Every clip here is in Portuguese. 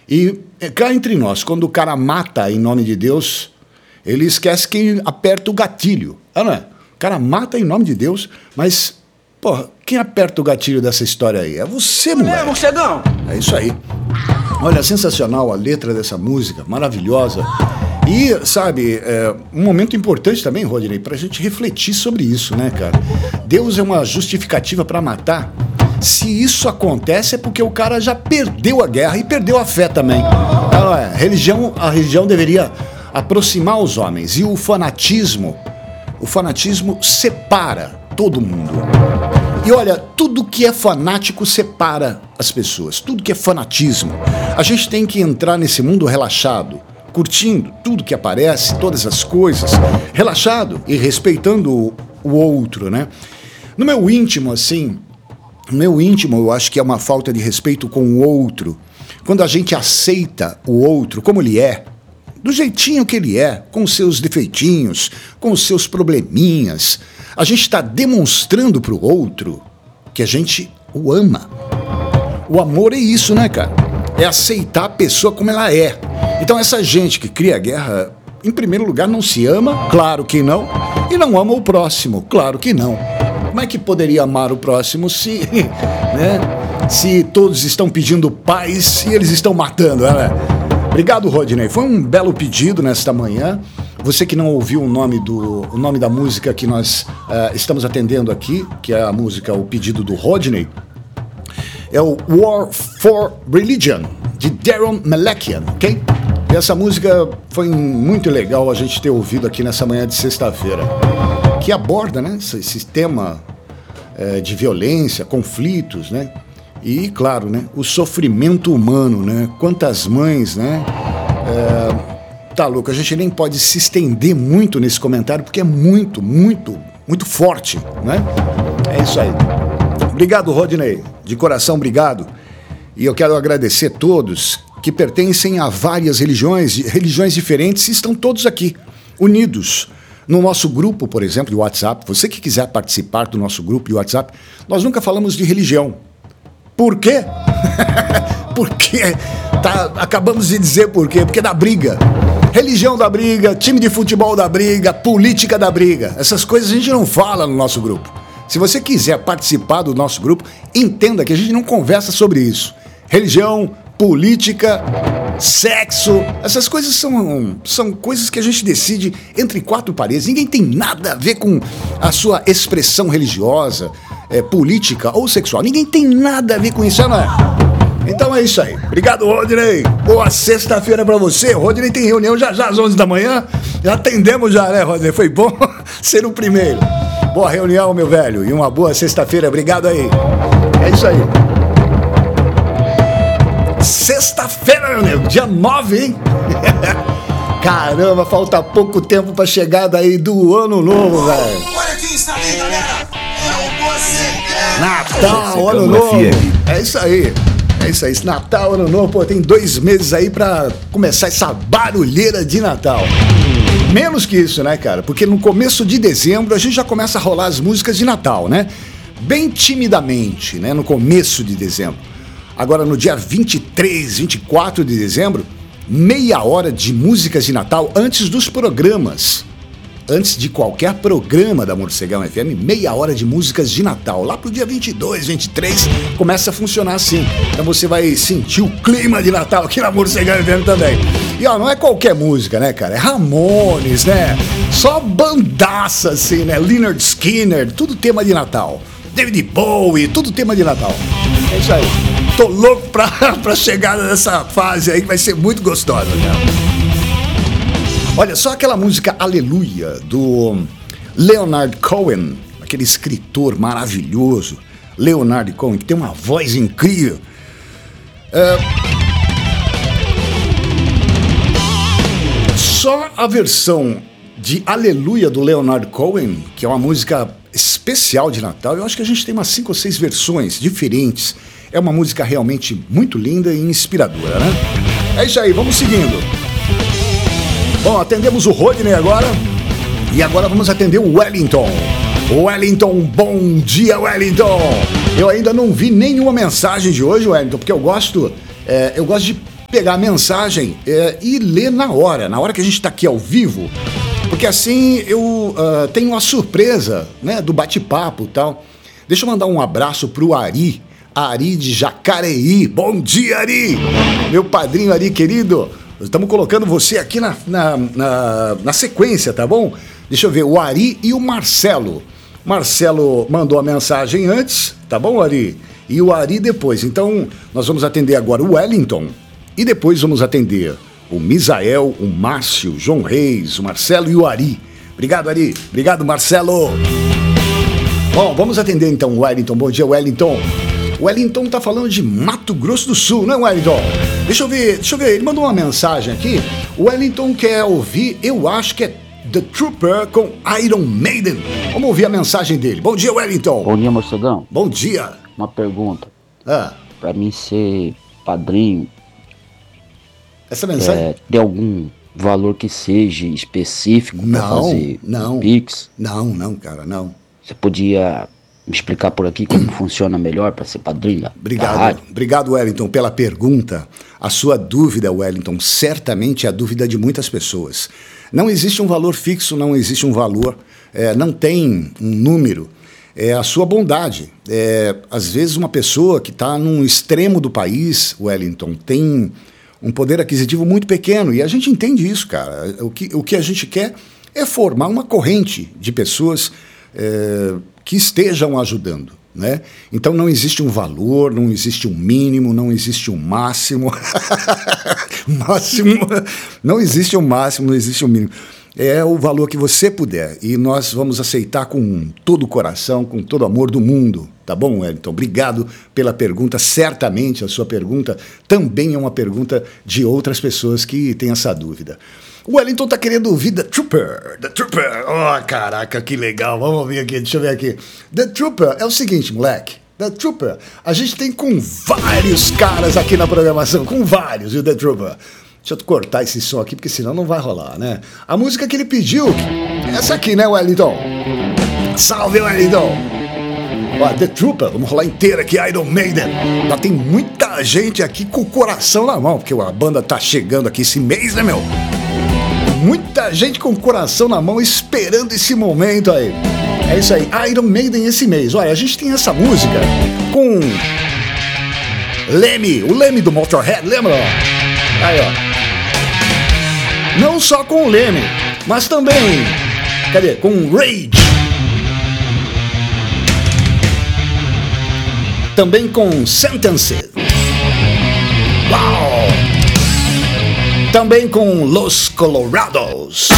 E cá entre nós, quando o cara mata em nome de Deus, ele esquece quem aperta o gatilho. Não é? O cara mata em nome de Deus, mas, porra, quem aperta o gatilho dessa história aí? É você, moleque. Morcegão! É isso aí. Olha, sensacional a letra dessa música, maravilhosa. E, sabe, um momento importante também, Rodney, pra gente refletir sobre isso, né, cara? Deus é uma justificativa pra matar. Se isso acontece é porque o cara já perdeu a guerra e perdeu a fé também. Então, a religião deveria aproximar os homens. E o fanatismo separa todo mundo. E olha, tudo que é fanático separa as pessoas. Tudo que é fanatismo. A gente tem que entrar nesse mundo relaxado, curtindo tudo que aparece, todas as coisas, relaxado e respeitando o outro, né? No meu íntimo, assim, eu acho que é uma falta de respeito com o outro. Quando a gente aceita o outro como ele é, do jeitinho que ele é, com os seus defeitinhos, com os seus probleminhas, a gente está demonstrando para o outro que a gente o ama. O amor é isso, né, cara? É aceitar a pessoa como ela é. Então essa gente que cria guerra, em primeiro lugar, não se ama, claro que não, e não ama o próximo, claro que não. Como é que poderia amar o próximo se, né, se todos estão pedindo paz e eles estão matando, né? Obrigado, Rodney. Foi um belo pedido nesta manhã. Você que não ouviu o nome da música que nós estamos atendendo aqui, que é a música, o pedido do Rodney, é o War for Religion, de Darren Malakian, ok? E essa música foi muito legal a gente ter ouvido aqui nessa manhã de sexta-feira, que aborda, né, esse tema de violência, conflitos, né? E, claro, né, o sofrimento humano, né? Quantas mães, né? Tá louco, a gente nem pode se estender muito nesse comentário, porque é muito, muito, muito forte, né? É isso aí. Obrigado, Rodney. De coração, obrigado. E eu quero agradecer a todos que pertencem a várias religiões diferentes e estão todos aqui, unidos. No nosso grupo, por exemplo, de WhatsApp, você que quiser participar do nosso grupo de WhatsApp, nós nunca falamos de religião. Por quê? Porque acabamos de dizer por quê. Porque dá briga. Religião da briga, time de futebol da briga, política da briga. Essas coisas a gente não fala no nosso grupo. Se você quiser participar do nosso grupo, entenda que a gente não conversa sobre isso. Religião, política, sexo, essas coisas são coisas que a gente decide entre quatro paredes. Ninguém tem nada a ver com a sua expressão religiosa, política ou sexual. Ninguém tem nada a ver com isso, não é? Então é isso aí. Obrigado, Rodney. Boa sexta-feira pra você. O Rodney tem reunião já às 11 da manhã. Já atendemos já, né, Rodney? Foi bom ser o primeiro. Boa reunião, meu velho. E uma boa sexta-feira. Obrigado aí. É isso aí. Sexta-feira, meu nego. Dia 9, hein? Caramba, falta pouco tempo pra chegada aí do ano novo, velho. Olha quem está aí, galera. É o Morcegão. Natal, ano novo. É isso aí. É isso aí, Natal, Ano Novo, pô, tem 2 meses aí pra começar essa barulheira de Natal. Menos que isso, né, cara? Porque no começo de dezembro a gente já começa a rolar as músicas de Natal, né? Bem timidamente, né, no começo de dezembro. Agora no dia 23, 24 de dezembro, meia hora de músicas de Natal antes dos programas. Antes de qualquer programa da Morcegão FM, meia hora de músicas de Natal. Lá pro dia 22, 23, começa a funcionar assim. Então você vai sentir o clima de Natal aqui na Morcegão FM também. E ó, não é qualquer música, né, cara? É Ramones, né? Só bandaça, assim, né? Lynyrd Skynyrd, tudo tema de Natal. David Bowie, tudo tema de Natal. É isso aí. Tô louco pra chegada dessa fase aí, que vai ser muito gostosa, né? Olha, só aquela música Aleluia, do Leonard Cohen, aquele escritor maravilhoso, Leonard Cohen, que tem uma voz incrível. Só a versão de Aleluia do Leonard Cohen, que é uma música especial de Natal, eu acho que a gente tem umas 5 ou 6 versões diferentes. É uma música realmente muito linda e inspiradora, né? É isso aí, vamos seguindo. Bom, atendemos o Rodney agora. E agora vamos atender o Wellington. Wellington, bom dia, Wellington. Eu ainda não vi nenhuma mensagem de hoje, Wellington, porque eu gosto de pegar a mensagem e ler na hora que a gente está aqui ao vivo, porque assim eu tenho uma surpresa, né, do bate-papo e tal. Deixa eu mandar um abraço pro Ari de Jacareí. Bom dia, Ari! Meu padrinho Ari, querido. Estamos colocando você aqui na sequência, tá bom? Deixa eu ver, o Ari e o Marcelo. Marcelo mandou a mensagem antes, tá bom, Ari? E o Ari depois. Então, nós vamos atender agora o Wellington e depois vamos atender o Misael, o Márcio, o João Reis, o Marcelo e o Ari. Obrigado, Ari. Obrigado, Marcelo. Bom, vamos atender então o Wellington. Bom dia, Wellington. O Wellington tá falando de Mato Grosso do Sul, não é, Wellington? Deixa eu ver. Ele mandou uma mensagem aqui. O Wellington quer ouvir, eu acho que é The Trooper com Iron Maiden. Vamos ouvir a mensagem dele. Bom dia, Wellington. Bom dia, Morcegão. Bom dia. Uma pergunta. Pra mim ser padrinho, essa mensagem? Tem algum valor que seja específico pra fazer Pix? Não, cara, não. Você podia me explicar por aqui como funciona melhor para ser padrinho da rádio? Obrigado, Wellington, pela pergunta. A sua dúvida, Wellington, certamente é a dúvida de muitas pessoas. Não existe um valor fixo, não existe um valor, não tem um número. É a sua bondade. Às vezes uma pessoa que está num extremo do país, Wellington, tem um poder aquisitivo muito pequeno, e a gente entende isso, cara. O que a gente quer é formar uma corrente de pessoas que estejam ajudando, né? Então não existe um valor, não existe um mínimo, não existe um máximo. Não existe um máximo, não existe um mínimo. É o valor que você puder, e nós vamos aceitar com todo o coração, com todo o amor do mundo, tá bom, Wellington? Obrigado pela pergunta. Certamente a sua pergunta também é uma pergunta de outras pessoas que têm essa dúvida. O Wellington tá querendo ouvir The Trooper. Oh, caraca, que legal. Vamos ouvir aqui, deixa eu ver aqui. The Trooper é o seguinte, moleque. The Trooper, a gente tem com vários caras aqui na programação, com vários, viu, The Trooper? Deixa eu cortar esse som aqui, porque senão não vai rolar, né? A música que ele pediu é essa aqui, né, Wellington? Salve, Wellington! Ó, The Trooper, vamos rolar inteira aqui, Iron Maiden. Já tem muita gente aqui com o coração na mão, porque a banda tá chegando aqui esse mês, né, meu? Muita gente com o coração na mão esperando esse momento aí. É isso aí, Iron Maiden esse mês. Olha, a gente tem essa música com Lemmy, o Lemmy do Motorhead, lembra? Aí, ó. Não só com o Lemmy, mas também, com o Rage. Também com Sentence. Uau! Também com Los Colorados.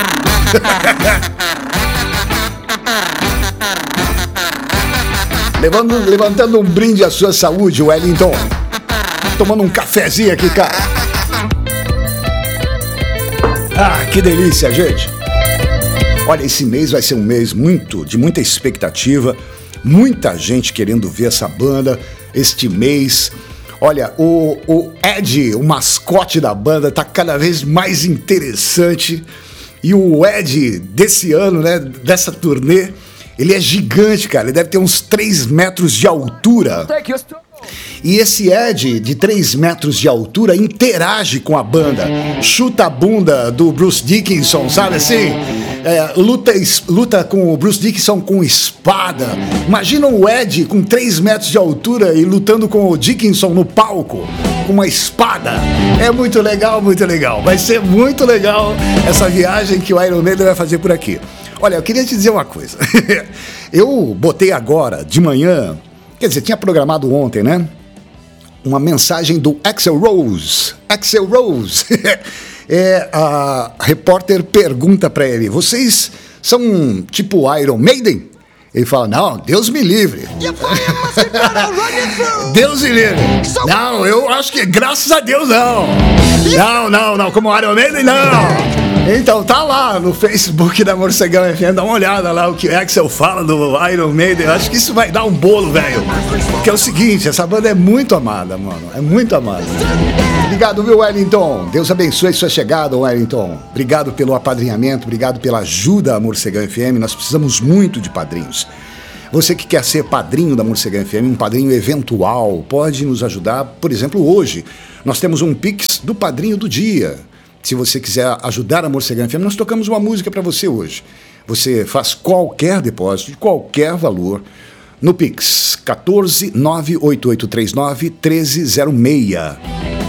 Levantando um brinde à sua saúde, Wellington. Tomando um cafezinho aqui, cara. Ah, que delícia, gente. Olha, esse mês vai ser um mês de muita expectativa. Muita gente querendo ver essa banda este mês. Olha, o Ed, o mascote da banda, tá cada vez mais interessante. E o Ed desse ano, né, dessa turnê, ele é gigante, cara. Ele deve ter uns 3 metros de altura. E esse Ed, de 3 metros de altura, interage com a banda. Chuta a bunda do Bruce Dickinson, sabe assim? Luta com o Bruce Dickinson com espada. Imagina o Ed com 3 metros de altura e lutando com o Dickinson no palco com uma espada. É muito legal, muito legal. Vai ser muito legal essa viagem que o Iron Maiden vai fazer por aqui. Olha, eu queria te dizer uma coisa. Eu botei agora, de manhã, quer dizer, tinha programado ontem, né? Uma mensagem do Axl Rose. Axl Rose. A repórter pergunta pra ele: vocês são tipo Iron Maiden? Ele fala: não, Deus me livre. Deus me livre. Não, eu acho que graças a Deus não. Não, como Iron Maiden não. Então tá lá no Facebook da Morcegão FM, dá uma olhada lá o que o Axl fala do Iron Maiden. Eu acho que isso vai dar um bolo, velho. Porque é o seguinte, essa banda é muito amada, mano. É muito amada. Obrigado, viu, Wellington? Deus abençoe sua chegada, Wellington. Obrigado pelo apadrinhamento, obrigado pela ajuda à Morcegão FM. Nós precisamos muito de padrinhos. Você que quer ser padrinho da Morcegão FM, um padrinho eventual, pode nos ajudar. Por exemplo, hoje nós temos um Pix do Padrinho do Dia. Se você quiser ajudar a Morcegão FM, nós tocamos uma música para você hoje. Você faz qualquer depósito de qualquer valor no Pix 14 98839 1306.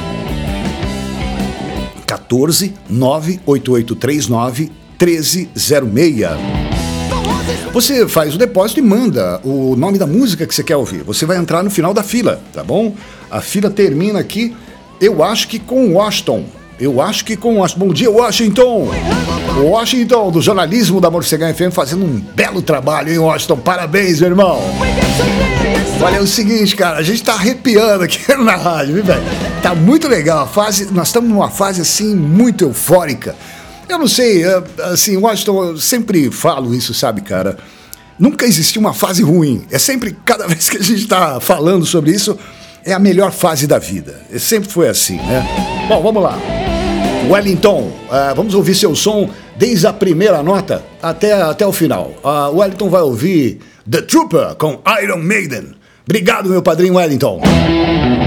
14 98839 1306. Você faz o depósito e manda o nome da música que você quer ouvir. Você vai entrar no final da fila, tá bom? A fila termina aqui, eu acho que com Washington. Bom dia, Washington! Washington, do jornalismo da Morcegão FM, fazendo um belo trabalho, hein, Washington? Parabéns, meu irmão! Olha, é o seguinte, cara, a gente tá arrepiando aqui na rádio, viu, velho? Tá muito legal a fase, nós estamos numa fase, assim, muito eufórica. Eu não sei, assim, Washington, eu sempre falo isso, sabe, cara? Nunca existiu uma fase ruim. É sempre, cada vez que a gente tá falando sobre isso, é a melhor fase da vida. Sempre foi assim, né? Bom, vamos lá. Wellington, vamos ouvir seu som desde a primeira nota até o final. O Wellington vai ouvir The Trooper com Iron Maiden. Obrigado, meu padrinho Wellington.